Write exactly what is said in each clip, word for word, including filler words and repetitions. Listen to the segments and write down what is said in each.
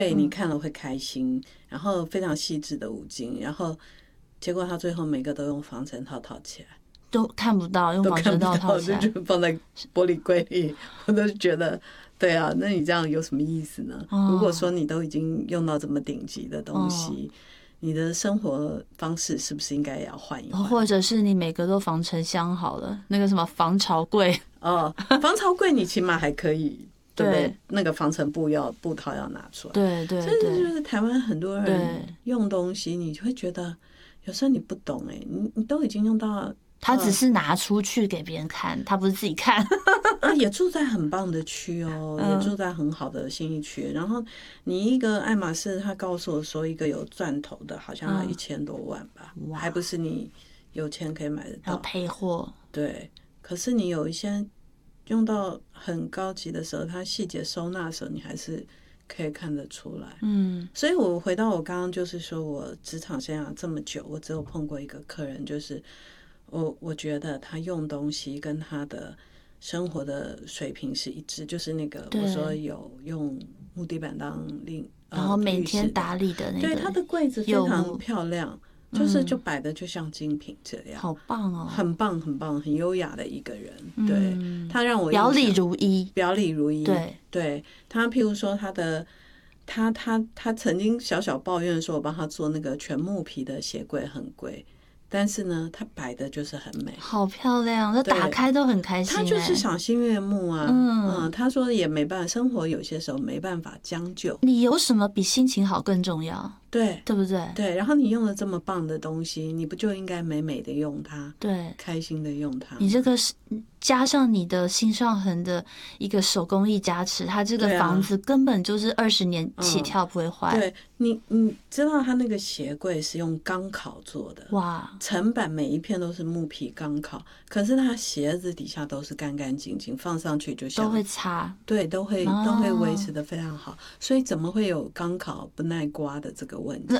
对，你看了会开心，然后非常细致的五金，然后结果他最后每个都用防尘套套起来， 都看不到，用防尘套套起来， 就放在玻璃柜里，我都觉得，对啊，那你这样有什么意思呢？哦、如果说你都已经用到这么顶级的东西。哦，你的生活方式是不是应该也要换一换？ 或者是你每个都防尘箱好了，那个什么防潮柜哦，防潮柜你起码还可以，对不对？那个防尘布要布套要拿出来， 对对对， 所以就是台湾很多人用东西，你会觉得有时候你不懂哎、欸，你你都已经用到。 他只是拿出去给别人看，他不是自己看。 啊，也住在很棒的区哦，嗯、也住在很好的信义区。然后你一个爱马仕，他告诉我说一个有钻头的，好像要一千多万吧，嗯、还不是你有钱可以买得到。 要配货。 对，可是你有一些用到很高级的时候，它细节收纳的时候，你还是可以看得出来。嗯，所以我回到我刚刚就是说我职场生涯这么久，我只有碰过一个客人，就是。我我觉得他用东西跟他的生活的水平是一致，就是那个我说有用木地板当令， 然后每天打理的那个， 对，他的柜子非常漂亮，就是就摆的就像精品这样， 好棒哦， 很棒很棒，很优雅的一个人。对，他让我表里如一， 表里如一。 对， 对他譬如说他的。他他他曾经小小抱怨说，我帮他做那个全木皮的鞋柜很贵。但是呢，它摆的就是很美， 好漂亮，那打开都很开心、欸。 他就是赏心悦目啊，嗯, 嗯，他说也没办法，生活有些时候没办法将就。 你有什么比心情好更重要？ 对， 对不对？ 对，然后你用了这么棒的东西，你不就应该美美的用它？ 对， 开心的用它。 你这个是加上你的心上痕的一个手工艺加持，它这个房子根本就是二十年起跳不会坏。 对，你你知道它那个鞋柜是用钢烤做的，哇，层板每一片都是木皮钢烤，可是它鞋子底下都是干干净净，放上去就像都会擦， 对，都会、哦、都会维持的非常好，所以怎么会有钢烤不耐刮的这个问题？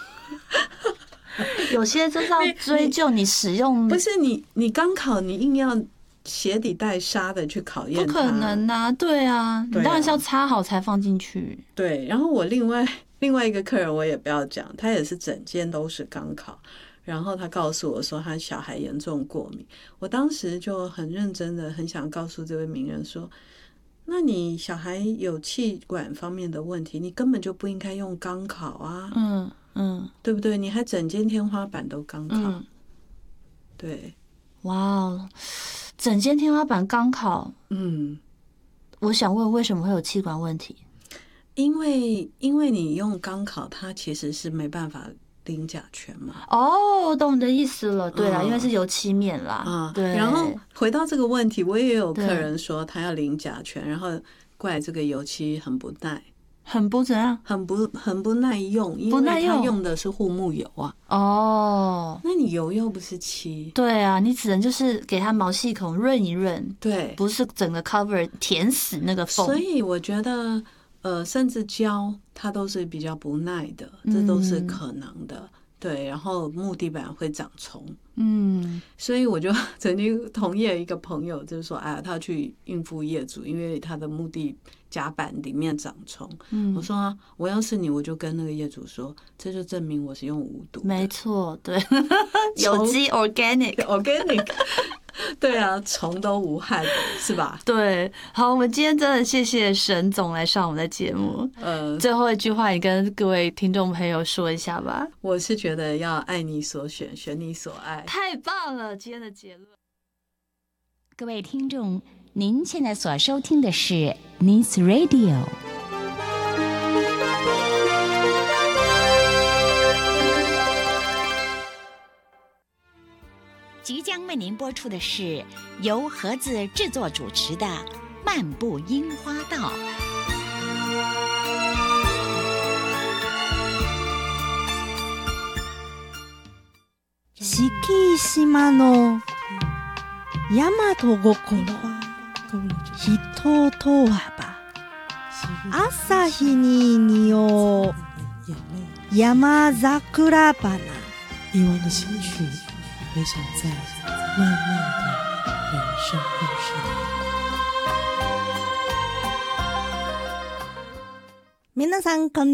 有些就是要追究你使用， 不是你你钢烤，你硬要鞋底带沙的去考验它， 不可能啊！对啊，你当然是要擦好才放进去。 对，然后我另外另外一个客人我也不要讲，他也是整间都是钢烤，然后他告诉我说他小孩严重过敏，我当时就很认真的很想告诉这位名人说，那你小孩有气管方面的问题，你根本就不应该用钢烤啊，嗯嗯，对不对？你还整间天花板都钢烤，嗯、对， 哇哦，整间天花板钢烤，嗯，我想问为什么会有气管问题？ 因为因为你用钢烤，它其实是没办法淋甲醛嘛。 哦，懂你的意思了。对啦，嗯、因为是油漆面啦。啊、嗯，对。 然后回到这个问题，我也有客人说他要淋甲醛，然后怪这个油漆很不耐。 很不怎样， 很不很不耐用，因为他用的是护木油啊。哦，那你油又不是漆， 对啊，你只能就是给它毛细孔润一润， 对， 不是整个 cover 填死那个缝。 所以我觉得，呃，甚至胶它都是比较不耐的，这都是可能的。嗯、对，然后木地板会长虫，嗯，所以我就曾经同意了一个朋友，就是说，哎呀，他去应付业主，因为他的木地甲板里面长虫。嗯，我说、啊、我要是你，我就跟那个业主说，这就证明我是用无毒的。 没错，对，有机 organic organic。对啊，虫都无害的，是吧？ 对，好，我们今天真的谢谢沈总来上我们的节目。呃，最后一句话，你跟各位听众朋友说一下吧。 我是觉得要爱你所选，选你所爱。 太棒了，今天的结论。 各位听众，您现在所收听的是 Nice Radio。即将为您播出的是由盒子制作主持的《漫步樱花道》。 四季島の大和心人とはば朝日に匂う山桜花。 夜晚的新曲回响在漫漫的人生路上。 皆さんこんにちは。